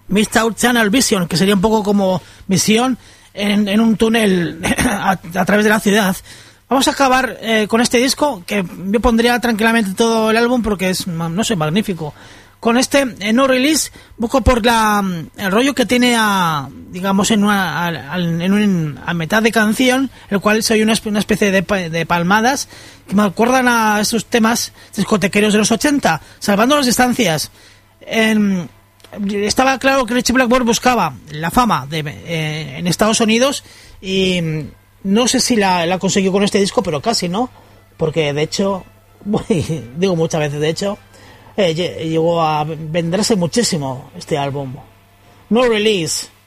Missed Out Channel Vision, que sería un poco como visión en un túnel a través de la ciudad. Vamos a acabar con este disco, que yo pondría tranquilamente todo el álbum porque es, no sé, magnífico. Con este No Release, un poco por el rollo que tiene digamos a mitad de canción, el cual soy una especie de palmadas que me acuerdan a esos temas discotequeros de los 80, salvando las distancias. Estaba claro que Ritchie Blackmore buscaba la fama en Estados Unidos y no sé si la consiguió con este disco, pero casi, ¿no? Porque de hecho, digo muchas veces de hecho, llegó a venderse muchísimo este álbum. No Release.